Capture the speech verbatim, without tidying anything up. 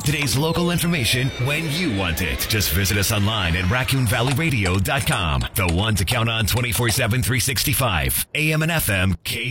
Today's local information when you want it. Just visit us online at raccoon valley radio dot com. The one to count on twenty-four seven, three sixty-five. A M and F M K